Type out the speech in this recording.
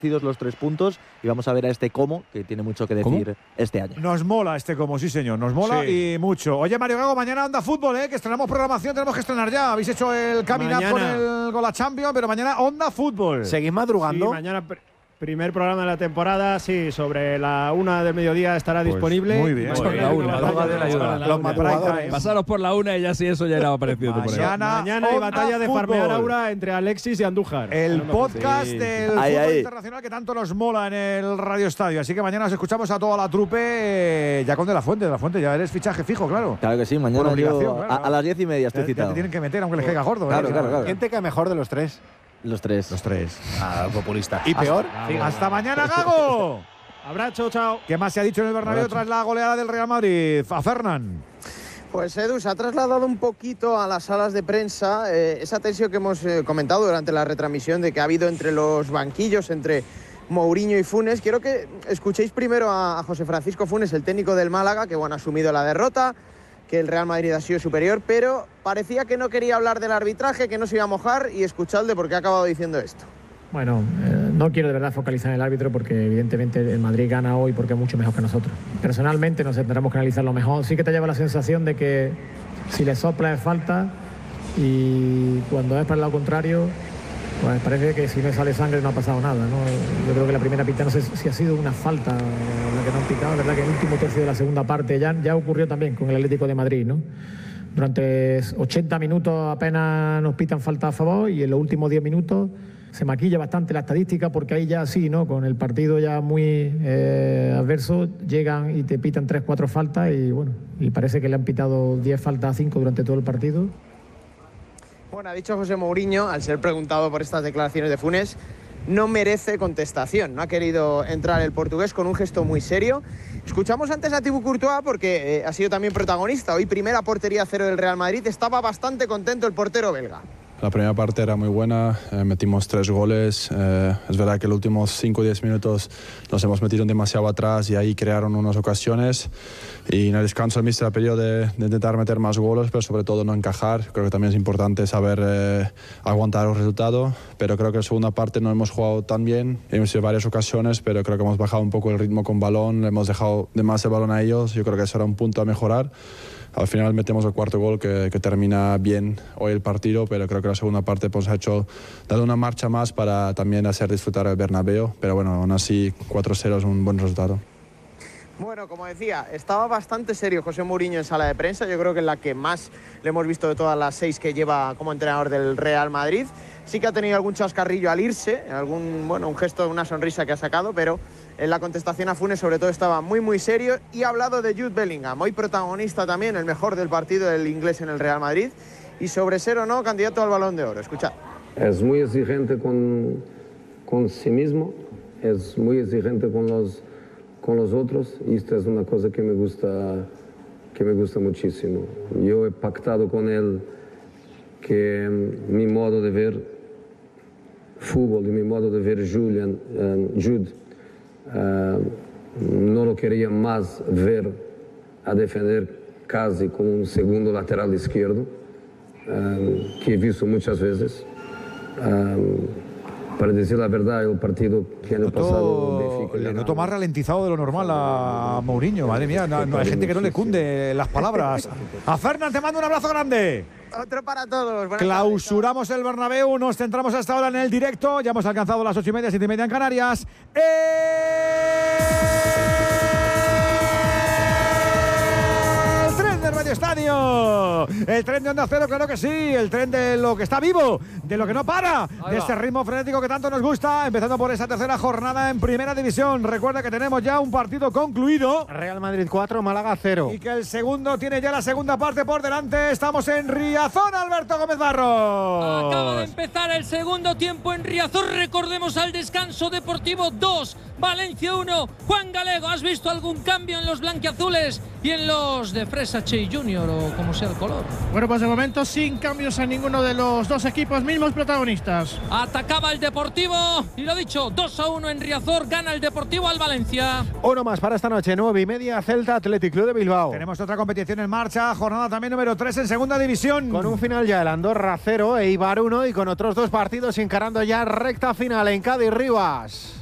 los 3 puntos y vamos a ver a este Como, que tiene mucho que decir este año. Nos mola este Como, sí señor, nos mola y mucho. Oye, Mario Gago, mañana Onda Fútbol, que estrenamos programación, tenemos que estrenar ya. Habéis hecho el coming up con el Gola Champions, pero mañana Onda Fútbol. ¿Seguís madrugando? Sí, mañana primer programa de la temporada, sí, sobre la 1 del mediodía estará disponible. Muy bien. Sobre la 1. Los madrugadores. Pasaros por la 1 y ya si eso ya era apareciendo por ahí. Mañana hay batalla de farmear aura entre Alexis y Andújar. El podcast del fútbol internacional que tanto nos mola en el Radio Estadio. Así que mañana os escuchamos a toda la trupe ya con De La Fuente. De La Fuente ya eres fichaje fijo, claro. Claro que sí, mañana por obligación, a las 10:30 estoy citado. Ya te tienen que meter, aunque les caiga gordo. Claro. ¿Quién te cae mejor de los 3? Los 3. Populista. ¿Y peor? Hasta mañana, Gago. Abrazo, chao. ¿Qué más se ha dicho en el Bernabéu tras la goleada del Real Madrid? A Fernán. Pues Edu, se ha trasladado un poquito a las salas de prensa esa tensión que hemos comentado durante la retransmisión de que ha habido entre los banquillos, entre Mourinho y Funes. Quiero que escuchéis primero a José Francisco Funes, el técnico del Málaga, que ha asumido la derrota, que el Real Madrid ha sido superior, pero parecía que no quería hablar del arbitraje, que no se iba a mojar, y escuchadle porque ha acabado diciendo esto. Bueno, no quiero de verdad focalizar en el árbitro porque evidentemente el Madrid gana hoy porque es mucho mejor que nosotros. Personalmente nos tendremos que analizarlo mejor. Sí que te lleva la sensación de que si le sopla es falta y cuando es para el lado contrario, pues parece que si no sale sangre no ha pasado nada, ¿no? Yo creo que la primera pita, no sé si ha sido una falta la que no han pitado. La verdad que en el último tercio de la segunda parte ya ocurrió también con el Atlético de Madrid, ¿no? Durante 80 minutos apenas nos pitan falta a favor y en los últimos 10 minutos se maquilla bastante la estadística porque ahí ya sí, ¿no? Con el partido ya muy adverso llegan y te pitan 3-4 faltas y bueno, y parece que le han pitado 10 faltas a 5 durante todo el partido. Bueno, ha dicho José Mourinho, al ser preguntado por estas declaraciones de Funes, no merece contestación. No ha querido entrar el portugués con un gesto muy serio. Escuchamos antes a Thibaut Courtois porque ha sido también protagonista. Hoy primera portería cero del Real Madrid. Estaba bastante contento el portero belga. La primera parte era muy buena, metimos 3 goles. Es verdad que los últimos 5 o 10 minutos nos hemos metido demasiado atrás y ahí crearon unas ocasiones. Y en el descanso el míster ha pedido de intentar meter más goles, pero sobre todo no encajar. Creo que también es importante saber aguantar el resultado. Pero creo que en la segunda parte no hemos jugado tan bien. Hemos tenido varias ocasiones, pero creo que hemos bajado un poco el ritmo con balón. Le hemos dejado de más el balón a ellos. Yo creo que eso era un punto a mejorar. Al final metemos el cuarto gol que termina bien hoy el partido, pero creo que la segunda parte pues, ha dado una marcha más para también hacer disfrutar el Bernabéu. Pero bueno, aún así 4-0 es un buen resultado. Bueno, como decía, estaba bastante serio José Mourinho en sala de prensa. Yo creo que es la que más le hemos visto de todas las 6 que lleva como entrenador del Real Madrid. Sí que ha tenido algún chascarrillo al irse, un gesto, una sonrisa que ha sacado, pero en la contestación a Funes sobre todo estaba muy muy serio y ha hablado de Jude Bellingham, hoy protagonista también, el mejor del partido del inglés en el Real Madrid y sobre ser o no candidato al Balón de Oro. Escuchad. Es muy exigente con sí mismo, es muy exigente con los otros y esto es una cosa que me gusta muchísimo. Yo he pactado con él que mi modo de ver fútbol y mi modo de ver Jude no lo quería más ver a defender casi como un segundo lateral izquierdo, que he visto muchas veces. Para decir la verdad, el partido que han pasado... Le noto más ralentizado de lo normal a Mourinho. Madre mía, no hay gente que no le cunde las palabras. A Fernán, te mando un abrazo grande. Otro para todos. Buenas Clausuramos el Bernabéu, nos centramos hasta ahora en el directo. Ya hemos alcanzado las 8:30, 7:30 en Canarias. El tren del Radio Estadio. El tren de Onda Cero, claro que sí. El tren de lo que está vivo, de lo que no para, de ese ritmo frenético que tanto nos gusta. Empezando por esa tercera jornada en Primera División. Recuerda que tenemos ya un partido concluido. Real Madrid 4, Málaga 0. Y que el segundo tiene ya la segunda parte por delante. Estamos en Riazón, Alberto Gómez Barros. Acaba de empezar el segundo tiempo en Riazón. Recordemos al descanso. Deportivo 2, Valencia 1. Juan Galego, ¿has visto algún cambio en los blanquiazules y en los de Fresa Che Junior o como sea el color? Bueno, pues de momento sin cambios en ninguno de los dos equipos, mismos protagonistas. Atacaba el Deportivo y lo dicho, 2-1 en Riazor, gana el Deportivo al Valencia. Uno más para esta noche, 9:30, Celta Athletic Club de Bilbao. Tenemos otra competición en marcha, jornada también número 3 en Segunda División. Con un final ya, el Andorra 0, Eibar 1 y con otros 2 partidos encarando ya recta final en Cádiz-Rivas.